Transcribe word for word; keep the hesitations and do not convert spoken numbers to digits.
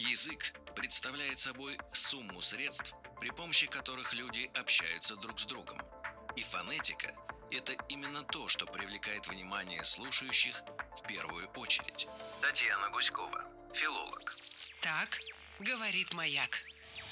Язык представляет собой сумму средств, при помощи которых люди общаются друг с другом. И фонетика – это именно то, что привлекает внимание слушающих в первую очередь. Татьяна Гуськова, филолог. Так, говорит Маяк.